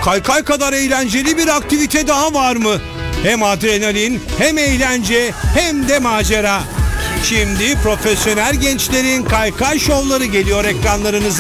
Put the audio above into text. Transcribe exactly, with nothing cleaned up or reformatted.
Kaykay kadar eğlenceli bir aktivite daha var mı? Hem adrenalin, hem eğlence, hem de macera. Şimdi profesyonel gençlerin kaykay şovları geliyor ekranlarınıza.